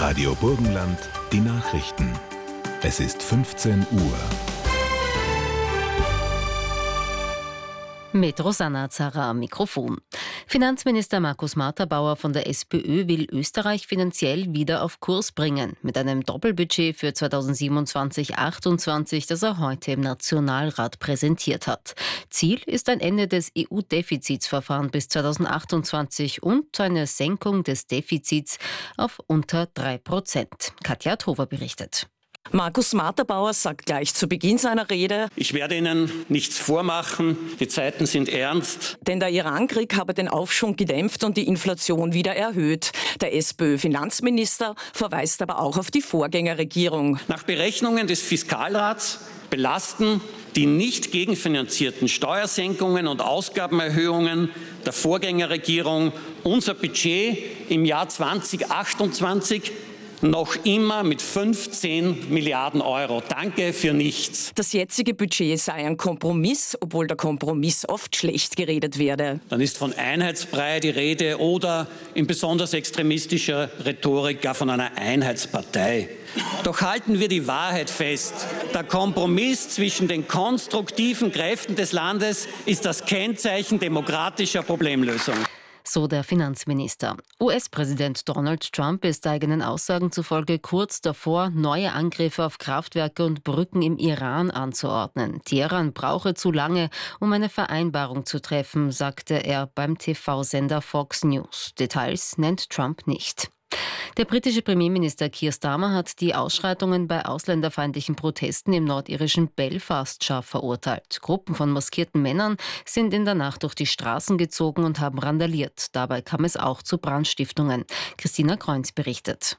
Radio Burgenland, die Nachrichten. Es ist 15 Uhr. Mit Rosanna Zara am Mikrofon. Finanzminister Markus Marthabauer von der SPÖ will Österreich finanziell wieder auf Kurs bringen, mit einem Doppelbudget für 2027-28, das er heute im Nationalrat präsentiert hat. Ziel ist ein Ende des EU-Defizitsverfahrens bis 2028 und eine Senkung des Defizits auf unter 3%. Katja Tover berichtet. Markus Marthabauer sagt gleich zu Beginn seiner Rede: Ich werde Ihnen nichts vormachen, die Zeiten sind ernst. Denn der Irankrieg habe den Aufschwung gedämpft und die Inflation wieder erhöht. Der SPÖ-Finanzminister verweist aber auch auf die Vorgängerregierung. Nach Berechnungen des Fiskalrats belasten die nicht gegenfinanzierten Steuersenkungen und Ausgabenerhöhungen der Vorgängerregierung unser Budget im Jahr 2028 noch immer mit 15 Milliarden Euro. Danke für nichts. Das jetzige Budget sei ein Kompromiss, obwohl der Kompromiss oft schlecht geredet werde. Dann ist von Einheitsbrei die Rede oder in besonders extremistischer Rhetorik gar von einer Einheitspartei. Doch halten wir die Wahrheit fest. Der Kompromiss zwischen den konstruktiven Kräften des Landes ist das Kennzeichen demokratischer Problemlösung. So der Finanzminister. US-Präsident Donald Trump ist eigenen Aussagen zufolge kurz davor, neue Angriffe auf Kraftwerke und Brücken im Iran anzuordnen. Teheran brauche zu lange, um eine Vereinbarung zu treffen, sagte er beim TV-Sender Fox News. Details nennt Trump nicht. Der britische Premierminister Keir Starmer hat die Ausschreitungen bei ausländerfeindlichen Protesten im nordirischen Belfast scharf verurteilt. Gruppen von maskierten Männern sind in der Nacht durch die Straßen gezogen und haben randaliert. Dabei kam es auch zu Brandstiftungen. Christina Kreunz berichtet.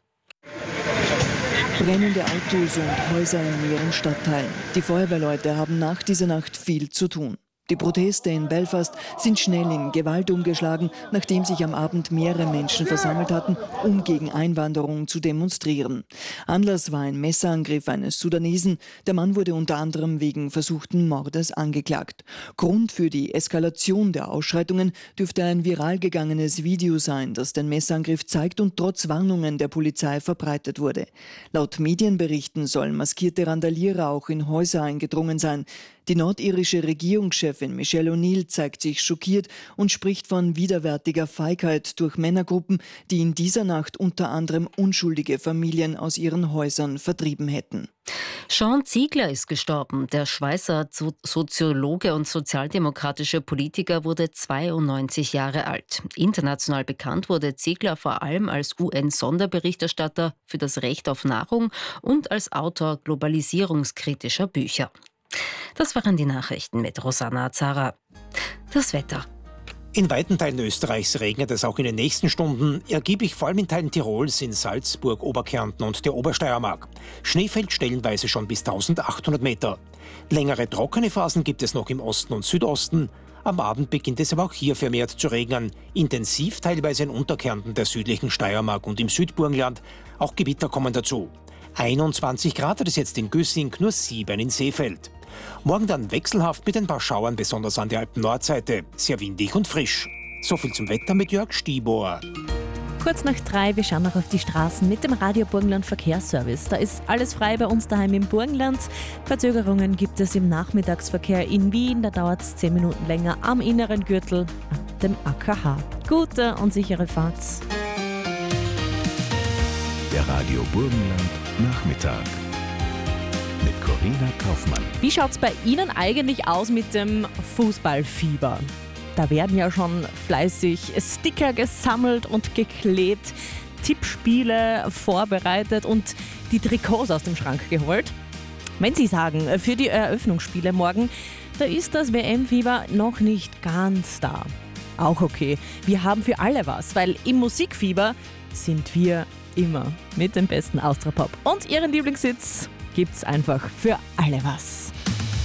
Brennende Autos und Häuser in mehreren Stadtteilen. Die Feuerwehrleute haben nach dieser Nacht viel zu tun. Die Proteste in Belfast sind schnell in Gewalt umgeschlagen, nachdem sich am Abend mehrere Menschen versammelt hatten, um gegen Einwanderung zu demonstrieren. Anlass war ein Messerangriff eines Sudanesen. Der Mann wurde unter anderem wegen versuchten Mordes angeklagt. Grund für die Eskalation der Ausschreitungen dürfte ein viral gegangenes Video sein, das den Messerangriff zeigt und trotz Warnungen der Polizei verbreitet wurde. Laut Medienberichten sollen maskierte Randalierer auch in Häuser eingedrungen sein. Die nordirische Regierungschefin Michelle O'Neill zeigt sich schockiert und spricht von widerwärtiger Feigheit durch Männergruppen, die in dieser Nacht unter anderem unschuldige Familien aus ihren Häusern vertrieben hätten. Sean Ziegler ist gestorben. Der Schweizer Soziologe und sozialdemokratische Politiker wurde 92 Jahre alt. International bekannt wurde Ziegler vor allem als UN-Sonderberichterstatter für das Recht auf Nahrung und als Autor globalisierungskritischer Bücher. Das waren die Nachrichten mit Rosanna Zara. Das Wetter. In weiten Teilen Österreichs regnet es auch in den nächsten Stunden, ergiebig vor allem in Teilen Tirols, in Salzburg, Oberkärnten und der Obersteiermark. Schnee fällt stellenweise schon bis 1800 Meter. Längere trockene Phasen gibt es noch im Osten und Südosten. Am Abend beginnt es aber auch hier vermehrt zu regnen. Intensiv teilweise in Unterkärnten der südlichen Steiermark und im Südburgenland. Auch Gewitter kommen dazu. 21 Grad hat es jetzt in Güssing, nur 7 in Seefeld. Morgen dann wechselhaft mit ein paar Schauern, besonders an der Alpen-Nordseite. Sehr windig und frisch. So viel zum Wetter mit Jörg Stieber. Kurz nach 3, wir schauen noch auf die Straßen mit dem Radio Burgenland Verkehrsservice. Da ist alles frei bei uns daheim im Burgenland. Verzögerungen gibt es im Nachmittagsverkehr in Wien. Da dauert es 10 Minuten länger am inneren Gürtel, ab dem AKH. Gute und sichere Fahrt. Der Radio Burgenland Nachmittag. Mit Corinna Kaufmann. Wie schaut es bei Ihnen eigentlich aus mit dem Fußballfieber? Da werden ja schon fleißig Sticker gesammelt und geklebt, Tippspiele vorbereitet und die Trikots aus dem Schrank geholt. Wenn Sie sagen, für die Eröffnungsspiele morgen, da ist das WM-Fieber noch nicht ganz da. Auch okay, wir haben für alle was, weil im Musikfieber sind wir immer mit dem besten Austropop. Und Ihren Lieblingssitz gibt's einfach für alle was.